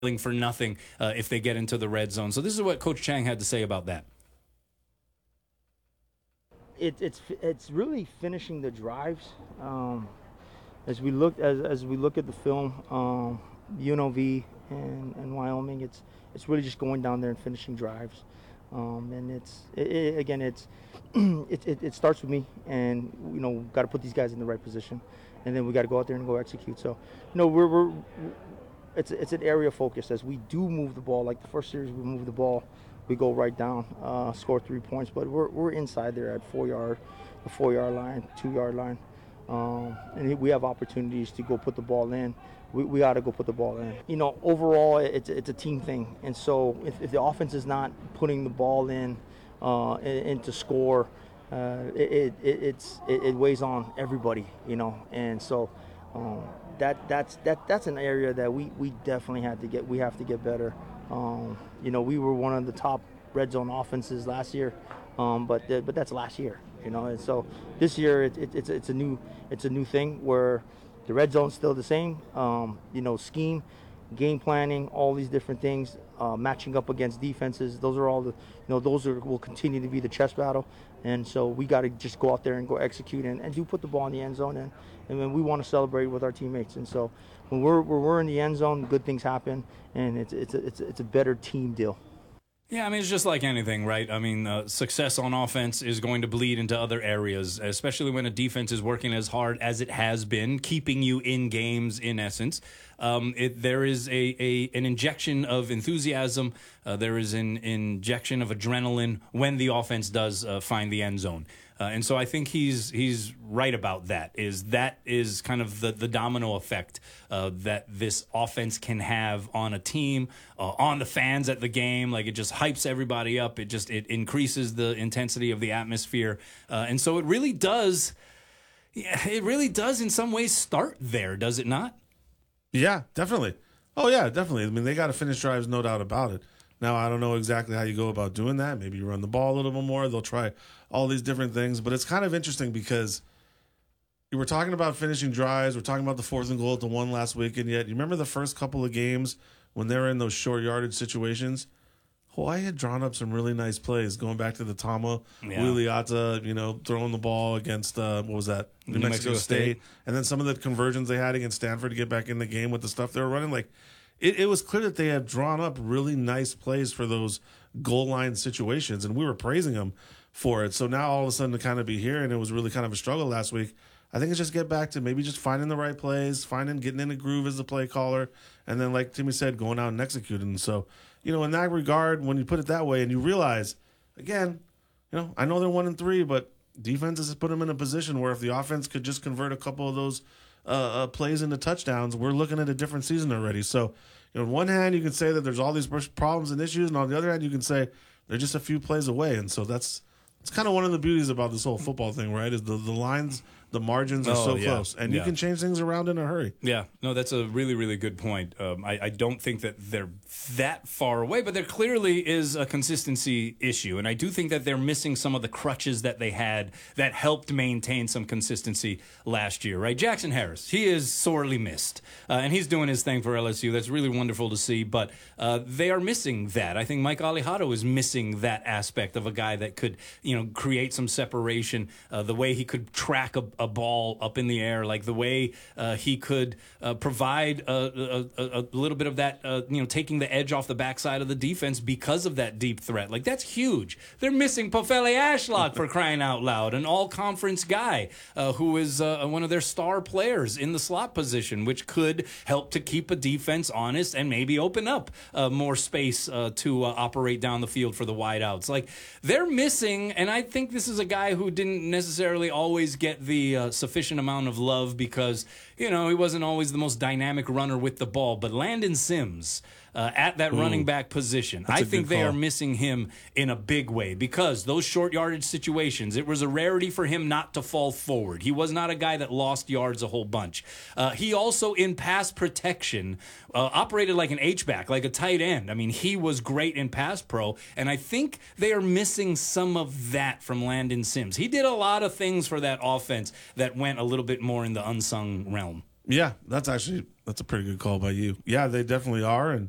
for nothing if they get into the red zone. So this is what Coach Chang had to say about that. It's really finishing the drives. As we look at the film, UNLV and Wyoming, it's really just going down there and finishing drives. And it starts with me, and got to put these guys in the right position, and then we got to go out there and go execute. So, it's an area of focus as we do move the ball. Like the first series, we move the ball, we go right down, score 3 points, but we're inside there at the 4-yard line, 2-yard line, and we have opportunities to go put the ball in. We got to go put the ball in. Overall, it's a team thing, and so if the offense is not putting the ball in to score, it weighs on everybody. And so. That's an area that we definitely have to get better. We were one of the top red zone offenses last year, but that's last year, and so this year it's a new thing where the red zone's still the same, scheme, game planning, all these different things, matching up against defenses. Those are all will continue to be the chess battle. And so we got to just go out there and go execute and do put the ball in the end zone. And then we want to celebrate with our teammates. And so when we're in the end zone, good things happen, and it's a better team deal. Yeah, I mean, it's just like anything, right? I mean, success on offense is going to bleed into other areas, especially when a defense is working as hard as it has been, keeping you in games, in essence. There is an injection of enthusiasm. There is an injection of adrenaline when the offense does find the end zone. And so I think he's right about that. That is kind of the domino effect that this offense can have on a team, on the fans at the game. Like, it just hypes everybody up. It increases the intensity of the atmosphere. And so it really does in some ways start there, does it not? Yeah, definitely. Oh, yeah, definitely. I mean, they got to finish drives, no doubt about it. Now, I don't know exactly how you go about doing that. Maybe you run the ball a little bit more. They'll try all these different things. But it's kind of interesting because you were talking about finishing drives. We're talking about the 4th and goal at the 1 last week. And yet, you remember the first couple of games when they were in those short yardage situations? Hawaii had drawn up some really nice plays, going back to the Tama Wiliata, throwing the ball against, New Mexico State. And then some of the conversions they had against Stanford to get back in the game with the stuff they were running. Like, it was clear that they had drawn up really nice plays for those goal line situations, and we were praising them for it. So now all of a sudden to kind of be here, and it was really kind of a struggle last week. I think it's just get back to maybe just finding the right plays, getting in a groove as a play caller, and then, like Timmy said, going out and executing. So, in that regard, when you put it that way and you realize, again, I know they're 1-3, but defenses has put them in a position where if the offense could just convert a couple of those plays into touchdowns, we're looking at a different season already. So, on one hand, you can say that there's all these problems and issues, and on the other hand, you can say they're just a few plays away. And so it's kind of one of the beauties about this whole football thing, right? Is the lines, the margins are close, and you can change things around in a hurry. Yeah, no, that's a really, really good point. I don't think that they're that far away, but there clearly is a consistency issue, and I do think that they're missing some of the crutches that they had that helped maintain some consistency last year, right? Jackson Harris, he is sorely missed, and he's doing his thing for LSU. That's really wonderful to see, but they are missing that. I think Mike Alejado is missing that aspect of a guy that could, create some separation, the way he could track a ball up in the air, like the way he could provide a little bit of that, taking the edge off the backside of the defense because of that deep threat. Like, that's huge. They're missing Pofele Ashlock, for crying out loud, an all-conference guy who is one of their star players in the slot position, which could help to keep a defense honest and maybe open up more space to operate down the field for the wideouts. Like, they're missing, and I think this is a guy who didn't necessarily always get the sufficient amount of love because, he wasn't always the most dynamic runner with the ball. But Landon Sims, at that running back position, I think they are missing him in a big way because those short yardage situations, it was a rarity for him not to fall forward. He was not a guy that lost yards a whole bunch. He also, in pass protection, operated like an H-back, like a tight end. I mean, he was great in pass pro, and I think they are missing some of that from Landon Sims. He did a lot of things for that offense that went a little bit more in the unsung realm. Yeah, that's a pretty good call by you. Yeah, they definitely are, and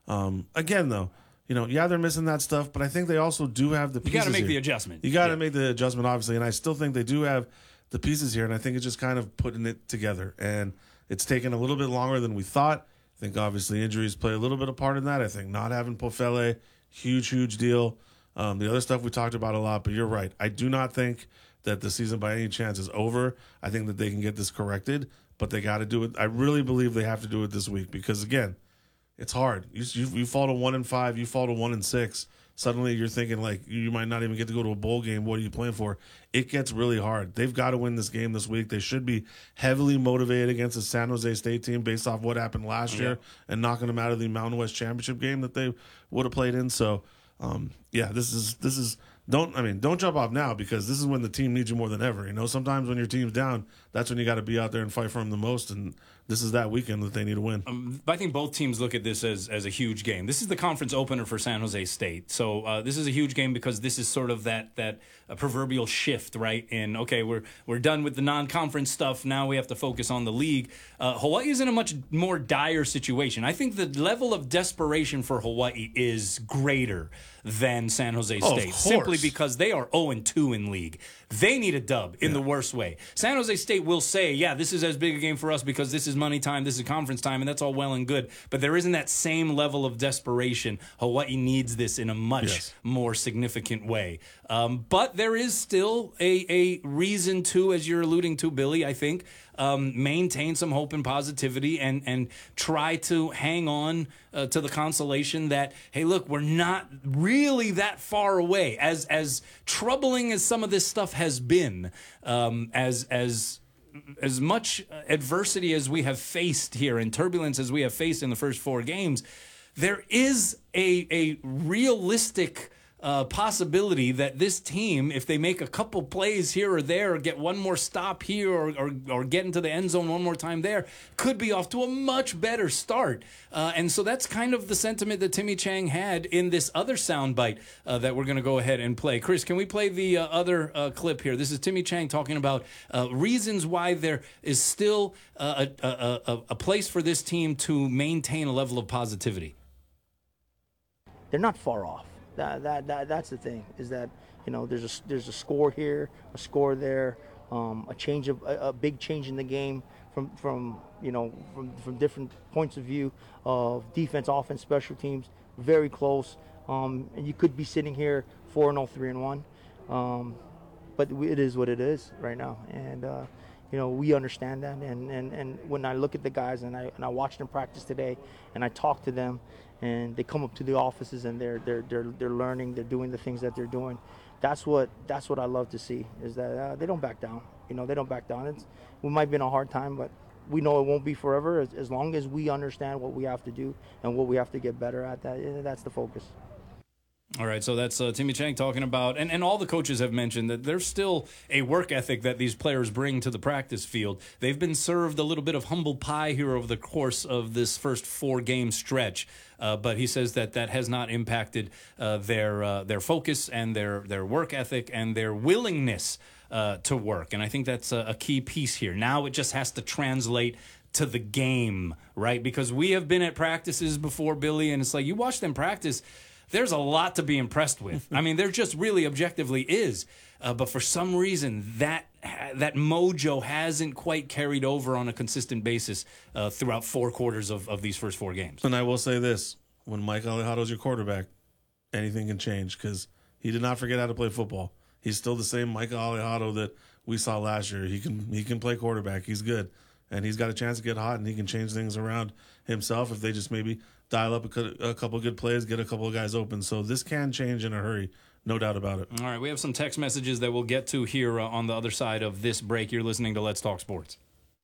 Again, though, yeah, they're missing that stuff, but I think they also do have the pieces. You got to make here. the adjustment. You got to make the adjustment, obviously, and I still think they do have the pieces here, and I think it's just kind of putting it together. And it's taken a little bit longer than we thought. I think, obviously, injuries play a little bit of part in that. I think not having Pofele, huge deal. The other stuff we talked about a lot, but you're right. I do not think that the season by any chance is over. I think that they can get this corrected, but they got to do it. I really believe they have to do it this week because, again, it's hard. You fall to 1-5, you fall to 1-6. Suddenly you're thinking like you might not even get to go to a bowl game. What are you playing for? It gets really hard. They've got to win this game this week. They should be heavily motivated against the San Jose State team based off what happened last year and knocking them out of the Mountain West Championship game that they would have played in. So, this is don't jump off now because this is when the team needs you more than ever. Sometimes when your team's down, that's when you got to be out there and fight for them the most. And this is that weekend that they need to win. I think both teams look at this as a huge game. This is the conference opener for San Jose State. So this is a huge game because this is sort of that proverbial shift, right? In, okay, we're done with the non-conference stuff. Now we have to focus on the league. Hawaii is in a much more dire situation. I think the level of desperation for Hawaii is greater than San Jose State, simply because they are 0-2 in league. They need a dub in the worst way. San Jose State will say, yeah, this is as big a game for us because this is money time, this is conference time, and that's all well and good. But there isn't that same level of desperation. Hawaii needs this in a much more significant way. But there is still a reason to, as you're alluding to, Billy, I think, maintain some hope and positivity and try to hang on to the consolation that, hey, look, we're not really that far away. As troubling as some of this stuff has been, as much adversity as we have faced here and turbulence as we have faced in the first 4 games, there is a realistic possibility that this team, if they make a couple plays here or there, or get one more stop here, or get into the end zone one more time there, could be off to a much better start. And so that's kind of the sentiment that Timmy Chang had in this other soundbite that we're going to go ahead and play. Chris, can we play the other clip here? This is Timmy Chang talking about reasons why there is still a place for this team to maintain a level of positivity. They're not far off. That's the thing, is that there's a score here, a score there, a big change in the game from different points of view of defense, offense, special teams, very close. And you could be sitting here 4-0, 3-1, but it is what it is right now, and we understand that. And when I look at the guys and I watch them practice today, and I talk to them. And they come up to the offices and they're learning, they're doing the things that they're doing. That's what I love to see, is that they don't back down. They don't back down. We might be in a hard time, but we know it won't be forever as long as we understand what we have to do and what we have to get better at. That's the focus. All right, so that's Timmy Chang talking about, and all the coaches have mentioned that there's still a work ethic that these players bring to the practice field. They've been served a little bit of humble pie here over the course of this first 4-game stretch, but he says that has not impacted their focus and their work ethic and their willingness to work, and I think that's a key piece here. Now it just has to translate to the game, right? Because we have been at practices before, Billy, and it's like you watch them practice. There's a lot to be impressed with. I mean, there just really objectively is. But for some reason, that mojo hasn't quite carried over on a consistent basis throughout 4 quarters of these first 4 games. And I will say this. When Mike Alejado's your quarterback, anything can change because he did not forget how to play football. He's still the same Mike Alejado that we saw last year. He can play quarterback. He's good. And he's got a chance to get hot, and he can change things around himself if they just maybe dial up a couple good plays, get a couple of guys open. So this can change in a hurry, no doubt about it. All right, we have some text messages that we'll get to here on the other side of this break. You're listening to Let's Talk Sports.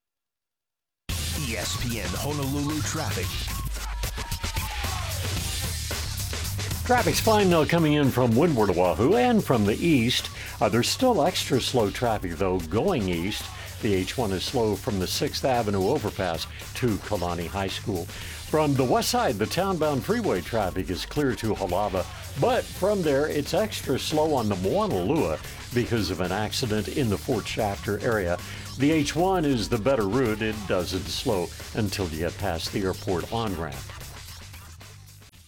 ESPN Honolulu traffic. Traffic's fine now coming in from Windward, Oahu, and from the east. There's still extra slow traffic, though, going east. The H1 is slow from the 6th Avenue overpass to Kalani High School. From the west side, the townbound freeway traffic is clear to Halava, but from there, it's extra slow on the Moanalua because of an accident in the Fort Shafter area. The H1 is the better route. It doesn't slow until you get past the airport on-ramp.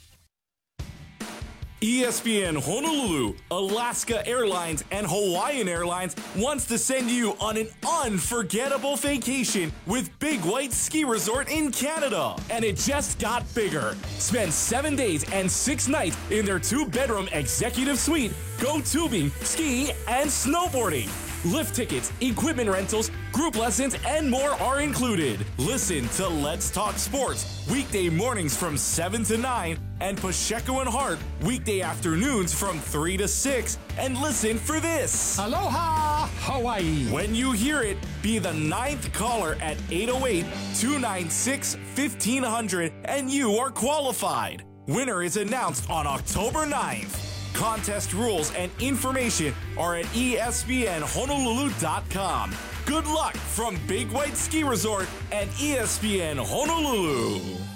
ESPN Honolulu, Alaska Airlines, and Hawaiian Airlines wants to send you on an unforgettable vacation with Big White Ski Resort in Canada. And it just got bigger. Spend 7 days and 6 nights in their 2-bedroom executive suite. Go tubing, ski, and snowboarding. Lift tickets, equipment rentals, group lessons, and more are included. Listen to Let's Talk Sports weekday mornings from 7 to 9 and Pacheco and Hart weekday afternoons from 3 to 6. And listen for this. Aloha, Hawaii. When you hear it, be the 9th caller at 808-296-1500 and you are qualified. Winner is announced on October 9th. Contest rules and information are at ESPNHonolulu.com. Good luck from Big White Ski Resort and ESPN Honolulu.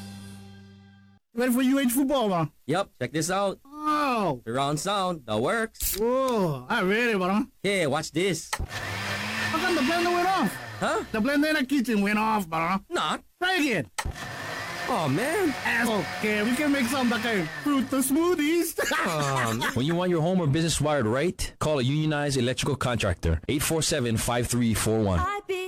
Ready for UH football, man? Yep, check this out. Oh. Surround sound, that works. Whoa, I'm ready, bro. Hey, watch this. How come the blender went off? Huh? The blender in the kitchen went off, bro. Not. Try again. Oh, man. Okay, we can make some like fruit smoothies. When you want your home or business wired right, call a unionized electrical contractor. 847-5341.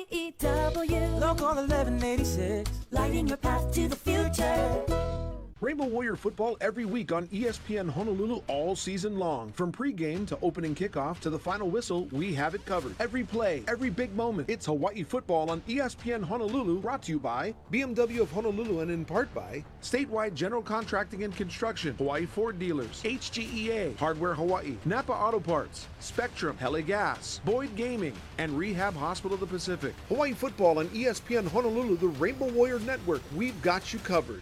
IBEW Local 1186, lighting your path to the future. Rainbow Warrior football every week on ESPN Honolulu all season long. From pregame to opening kickoff to the final whistle, we have it covered. Every play, every big moment. It's Hawaii football on ESPN Honolulu, brought to you by BMW of Honolulu and in part by Statewide General Contracting and Construction, Hawaii Ford Dealers, HGEA, Hardware Hawaii, Napa Auto Parts, Spectrum, Hele Gas, Boyd Gaming, and Rehab Hospital of the Pacific. Hawaii football on ESPN Honolulu, the Rainbow Warrior Network. We've got you covered.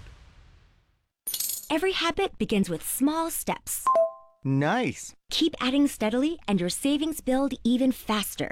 Every habit begins with small steps. Nice. Keep adding steadily and your savings build even faster.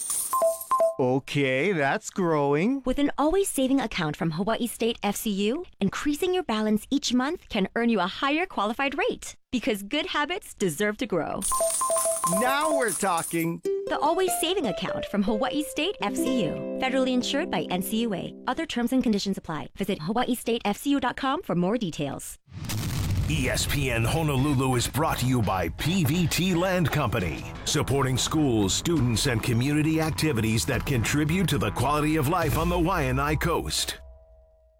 Okay, that's growing. With an always saving account from Hawaii State FCU, increasing your balance each month can earn you a higher qualified rate. Because good habits deserve to grow. Now we're talking. The Always Saving Account from Hawaii State FCU. Federally insured by NCUA. Other terms and conditions apply. Visit hawaiistatefcu.com for more details. ESPN Honolulu is brought to you by PVT Land Company, supporting schools, students, and community activities that contribute to the quality of life on the Waianae Coast.